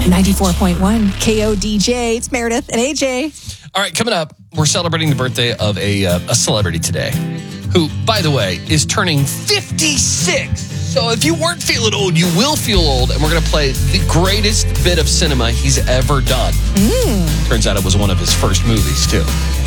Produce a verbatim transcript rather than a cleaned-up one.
ninety-four point one K O D J. It's Meredith and A J. All right, coming up, we're celebrating the birthday of a uh, a celebrity today, who, by the way, is turning fifty-six. So if you weren't feeling old, you will feel old, and we're going to play the greatest bit of cinema he's ever done. Mm. Turns out it was one of his first movies, too.